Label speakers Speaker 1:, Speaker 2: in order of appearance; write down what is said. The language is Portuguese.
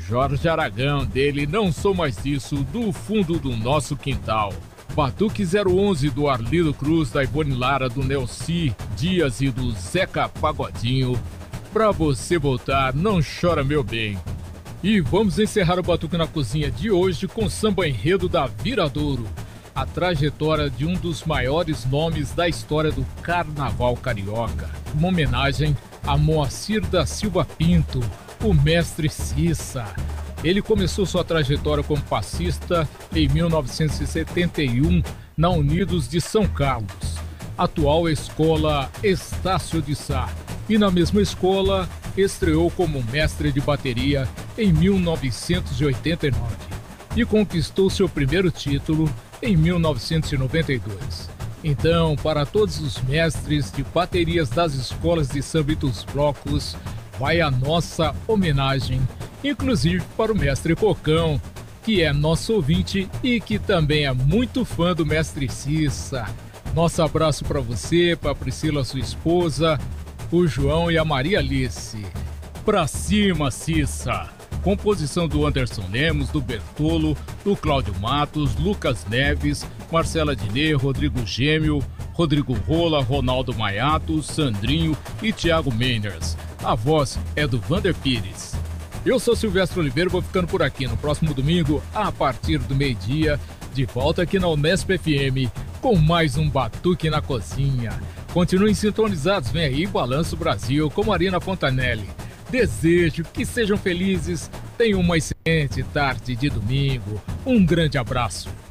Speaker 1: Jorge Aragão, dele Não Sou Mais Isso, do fundo do nosso quintal. Batuque 011 do Arlindo Cruz, da Ivone Lara, do Nelci Dias e do Zeca Pagodinho. Pra você voltar, não chora meu bem. E vamos encerrar o Batuque na Cozinha de hoje com o samba enredo da Viradouro, a trajetória de um dos maiores nomes da história do carnaval carioca. Uma homenagem a Moacir da Silva Pinto, o mestre Cissa. Ele começou sua trajetória como passista em 1971 na Unidos de São Carlos, atual Escola Estácio de Sá, e na mesma escola estreou como mestre de bateria em 1989 e conquistou seu primeiro título em 1992. Então, para todos os mestres de baterias das escolas de samba e dos blocos, vai a nossa homenagem, inclusive para o mestre Cocão, que é nosso ouvinte e que também é muito fã do mestre Cissa. Nosso abraço para você, para a Priscila, sua esposa, o João e a Maria Alice. Pra cima, Cissa! Composição do Anderson Lemos, do Bertolo, do Cláudio Matos, Lucas Neves, Marcela Diné, Rodrigo Gêmeo, Rodrigo Rola, Ronaldo Maiato, Sandrinho e Thiago Meiners. A voz é do Vander Pires. Eu sou Silvestre Oliveira, vou ficando por aqui. No próximo domingo, a partir do meio-dia, de volta aqui na Unesp FM, com mais um Batuque na Cozinha. Continuem sintonizados, vem aí Balanço Brasil com Marina Fontanelli. Desejo que sejam felizes, tenham uma excelente tarde de domingo. Um grande abraço.